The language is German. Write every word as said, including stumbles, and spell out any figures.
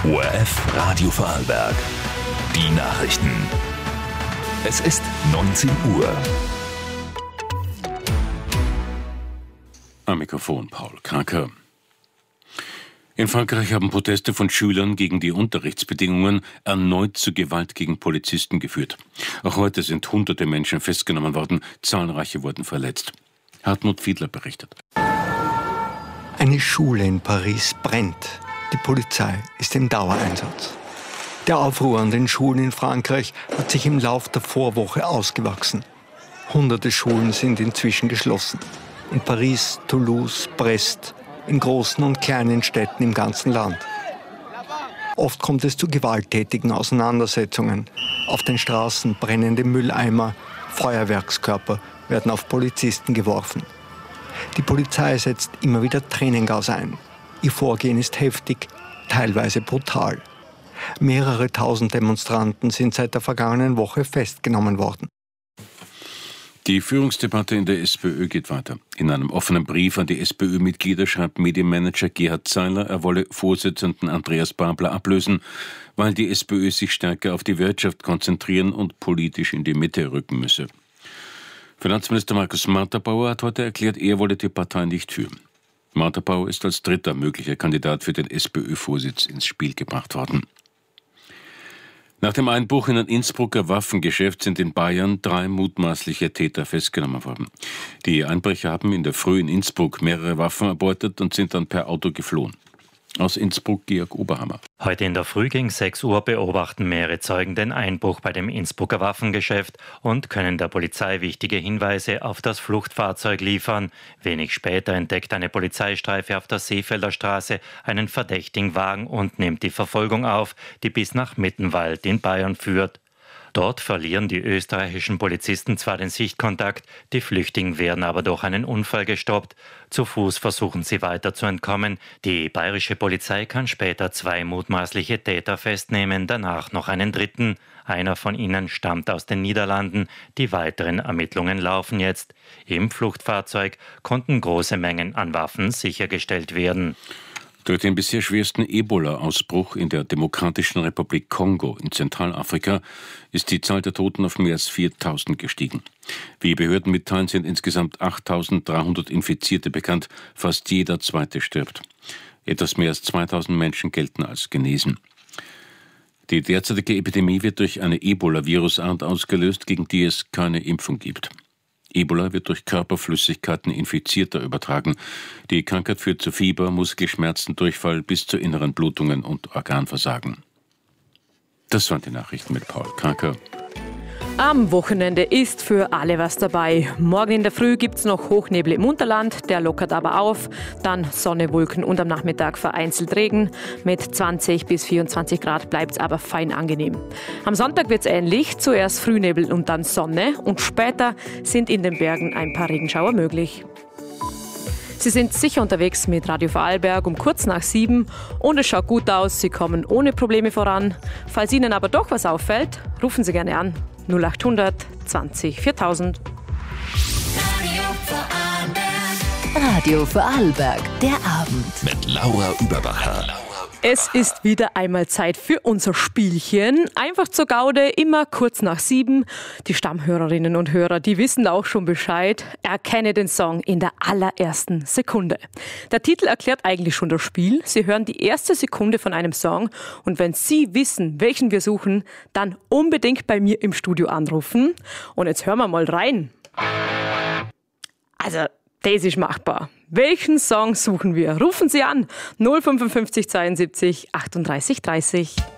O R F Radio Vorarlberg. Die Nachrichten. Es ist neunzehn Uhr. Am Mikrofon Paul Kraker. In Frankreich haben Proteste von Schülern gegen die Unterrichtsbedingungen erneut zu Gewalt gegen Polizisten geführt. Auch heute sind hunderte Menschen festgenommen worden, zahlreiche wurden verletzt. Hartmut Fiedler berichtet. Eine Schule in Paris brennt. Die Polizei ist im Dauereinsatz. Der Aufruhr an den Schulen in Frankreich hat sich im Lauf der Vorwoche ausgewachsen. Hunderte Schulen sind inzwischen geschlossen. In Paris, Toulouse, Brest, in großen und kleinen Städten im ganzen Land. Oft kommt es zu gewalttätigen Auseinandersetzungen. Auf den Straßen brennende Mülleimer, Feuerwerkskörper werden auf Polizisten geworfen. Die Polizei setzt immer wieder Tränengas ein. Ihr Vorgehen ist heftig, teilweise brutal. Mehrere tausend Demonstranten sind seit der vergangenen Woche festgenommen worden. Die Führungsdebatte in der SPÖ geht weiter. In einem offenen Brief an die SPÖ-Mitglieder schreibt Medienmanager Gerhard Zeiler, er wolle Vorsitzenden Andreas Babler ablösen, weil die SPÖ sich stärker auf die Wirtschaft konzentrieren und politisch in die Mitte rücken müsse. Finanzminister Markus Marterbauer hat heute erklärt, er wolle die Partei nicht führen. Marterbauer ist als dritter möglicher Kandidat für den SPÖ-Vorsitz ins Spiel gebracht worden. Nach dem Einbruch in ein Innsbrucker Waffengeschäft sind in Bayern drei mutmaßliche Täter festgenommen worden. Die Einbrecher haben in der Früh in Innsbruck mehrere Waffen erbeutet und sind dann per Auto geflohen. Aus Innsbruck Georg Oberhammer. Heute in der Früh gegen sechs Uhr beobachten mehrere Zeugen den Einbruch bei dem Innsbrucker Waffengeschäft und können der Polizei wichtige Hinweise auf das Fluchtfahrzeug liefern. Wenig später entdeckt eine Polizeistreife auf der Seefelder Straße einen verdächtigen Wagen und nimmt die Verfolgung auf, die bis nach Mittenwald in Bayern führt. Dort verlieren die österreichischen Polizisten zwar den Sichtkontakt, die Flüchtigen werden aber durch einen Unfall gestoppt. Zu Fuß versuchen sie weiter zu entkommen. Die bayerische Polizei kann später zwei mutmaßliche Täter festnehmen, danach noch einen dritten. Einer von ihnen stammt aus den Niederlanden. Die weiteren Ermittlungen laufen jetzt. Im Fluchtfahrzeug konnten große Mengen an Waffen sichergestellt werden. Durch den bisher schwersten Ebola-Ausbruch in der Demokratischen Republik Kongo in Zentralafrika ist die Zahl der Toten auf mehr als viertausend gestiegen. Wie Behörden mitteilen, sind insgesamt achttausenddreihundert Infizierte bekannt. Fast jeder Zweite stirbt. Etwas mehr als zweitausend Menschen gelten als genesen. Die derzeitige Epidemie wird durch eine Ebola-Virusart ausgelöst, gegen die es keine Impfung gibt. Ebola wird durch Körperflüssigkeiten Infizierter übertragen. Die Krankheit führt zu Fieber, Muskelschmerzen, Durchfall bis zu inneren Blutungen und Organversagen. Das waren die Nachrichten mit Paul Kraker. Am Wochenende ist für alle was dabei. Morgen in der Früh gibt's noch Hochnebel im Unterland, der lockert aber auf. Dann Sonne, Wolken und am Nachmittag vereinzelt Regen. Mit zwanzig bis vierundzwanzig Grad bleibt's aber fein angenehm. Am Sonntag wird's ähnlich. Zuerst Frühnebel und dann Sonne. Und später sind in den Bergen ein paar Regenschauer möglich. Sie sind sicher unterwegs mit Radio Vorarlberg um kurz nach sieben und es schaut gut aus. Sie kommen ohne Probleme voran. Falls Ihnen aber doch was auffällt, rufen Sie gerne an. null achthundert zwanzig viertausend. Radio Vorarlberg. Radio Vorarlberg, der Abend. Mit Laura Überbacher. Es ist wieder einmal Zeit für unser Spielchen. Einfach zur Gaude, immer kurz nach sieben. Die Stammhörerinnen und Hörer, die wissen auch schon Bescheid. Erkenne den Song in der allerersten Sekunde. Der Titel erklärt eigentlich schon das Spiel. Sie hören die erste Sekunde von einem Song. Und wenn Sie wissen, welchen wir suchen, dann unbedingt bei mir im Studio anrufen. Und jetzt hören wir mal rein. Also, das ist machbar. Welchen Song suchen wir? Rufen Sie an null fünfundfünfzig zweiundsiebzig achtunddreißig dreißig.